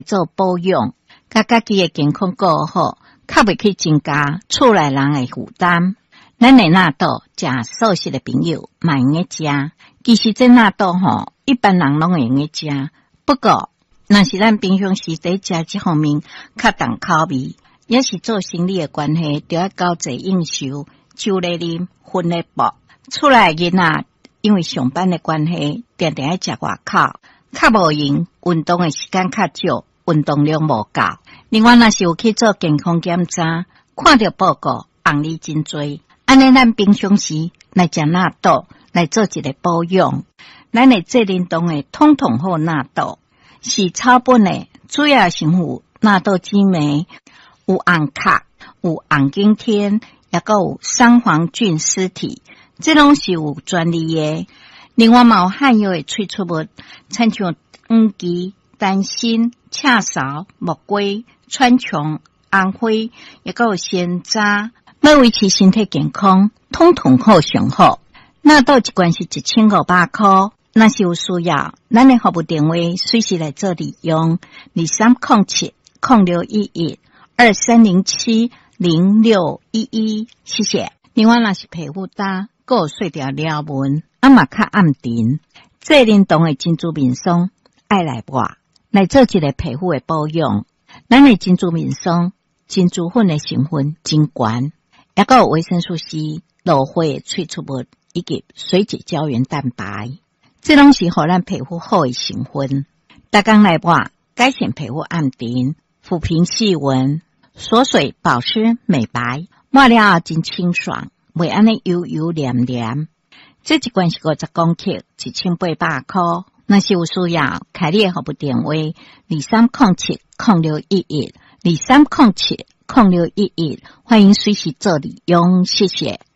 做保养，甲家己的健康顾好，较袂去增加厝内人的负担。咱的纳豆，食素食的朋友嘛用个食。其实这纳豆吼，一般人拢会用个食。不过，若是咱平常时在食这方面较重口味，也是做生理的关系，就要交济应酬，酒来啉，薰来补。厝内囡仔因为上班的关系，定定爱食外口，较无闲，运动的时间较少，运动量无够。另外，若是有去做健康检查，看到报告，红利真多。安尼，咱平常时来食纳豆，来做一个保养。咱的这联动的统统好纳豆，是草本的，主要成分纳豆激酶，有红卡，有红景天，也个有三黄菌丝体，这拢是有专利的。另外，嘛有含有的萃取物，亲像黄芪、丹心、赤芍、木瓜、川穹、红花，也个有鲜渣。要维持身体健康，统统好上好。纳豆一罐是1500块，若是有需要，咱的服务电话随时来做利用，2307-0611-2307-0611，谢谢。另外，若是皮肤干，还有碎掉了纹，嘛较暗沉，这联动的珍珠面霜爱来抹，来做一个皮肤的保养。咱的珍珠面霜，珍珠粉的成分真悬。也有维生素 C、芦花的萃取物以及水解胶原蛋白，这拢是互咱皮肤好的成分。逐工来抹，改善皮肤暗沉，抚平细纹，锁水保湿美白，抹了后真清爽，袂安尼油油黏黏。这一罐是50公克，1800块。若是有需要，开你的服务电话2307-0611，2307-0611，欢迎随时做利用，谢谢。